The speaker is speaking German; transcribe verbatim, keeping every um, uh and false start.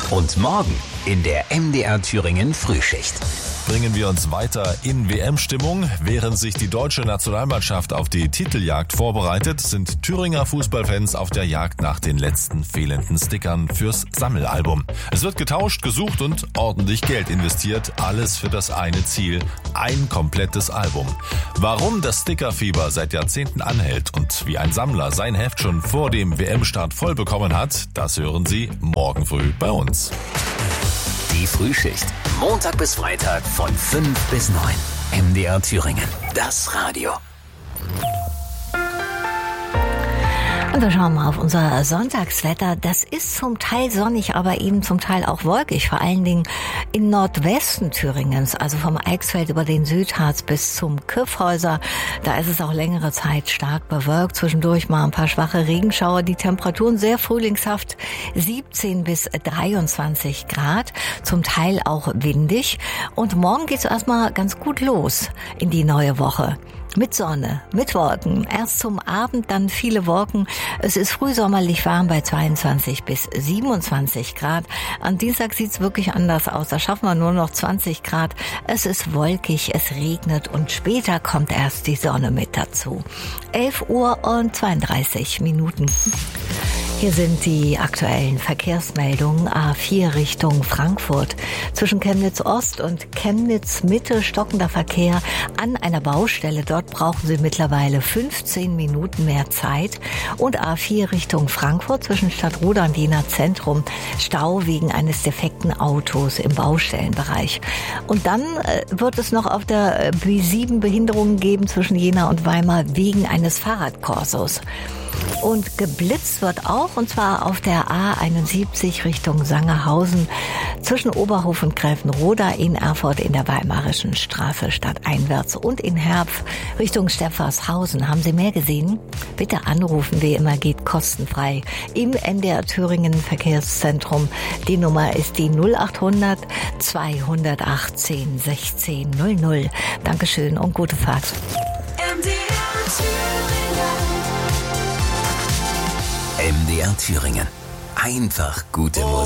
Und morgen in der M D R Thüringen Frühschicht. Bringen wir uns weiter in W M-Stimmung. Während sich die deutsche Nationalmannschaft auf die Titeljagd vorbereitet, sind Thüringer Fußballfans auf der Jagd nach den letzten fehlenden Stickern fürs Sammelalbum. Es wird getauscht, gesucht und ordentlich Geld investiert. Alles für das eine Ziel: ein komplettes Album. Warum das Stickerfieber seit Jahrzehnten anhält und wie ein Sammler sein Heft schon vor dem W M-Start voll bekommen hat, das hören Sie morgen früh bei uns. Die Frühschicht. Montag bis Freitag von fünf bis neun. M D R Thüringen. Das Radio. Und wir schauen mal auf unser Sonntagswetter. Das ist zum Teil sonnig, aber eben zum Teil auch wolkig. Vor allen Dingen im Nordwesten Thüringens, also vom Eichsfeld über den Südharz bis zum Kyffhäuser. Da ist es auch längere Zeit stark bewölkt. Zwischendurch mal ein paar schwache Regenschauer. Die Temperaturen sehr frühlingshaft, siebzehn bis dreiundzwanzig Grad. Zum Teil auch windig. Und morgen geht's erstmal ganz gut los in die neue Woche. Mit Sonne, mit Wolken. Erst zum Abend, dann viele Wolken. Es ist frühsommerlich warm bei zweiundzwanzig bis siebenundzwanzig Grad. Am Dienstag sieht's wirklich anders aus. Da schaffen wir nur noch zwanzig Grad. Es ist wolkig, es regnet und später kommt erst die Sonne mit dazu. elf Uhr und zweiunddreißig Minuten. Hier sind die aktuellen Verkehrsmeldungen. A vier Richtung Frankfurt. Zwischen Chemnitz Ost und Chemnitz Mitte stockender Verkehr an einer Baustelle. Dort brauchen Sie mittlerweile fünfzehn Minuten mehr Zeit. Und A vier Richtung Frankfurt zwischen Stadtroda und Jena Zentrum. Stau wegen eines defekten Autos im Baustellenbereich. Und dann wird es noch auf der B sieben Behinderungen geben zwischen Jena und Weimar wegen eines Fahrradkorsos. Und geblitzt wird auch, und zwar auf der A einundsiebzig Richtung Sangerhausen zwischen Oberhof und Gräfenroda, in Erfurt in der Weimarischen Straße stadteinwärts und in Herpf Richtung Stepfarshausen. Haben Sie mehr gesehen? Bitte anrufen, wie immer geht kostenfrei im M D R Thüringen Verkehrszentrum. Die Nummer ist die null achthundert zweihundertachtzehn sechzehn null null. Dankeschön und gute Fahrt. M D R Thüringen. M D R Thüringen. Einfach gute Musik.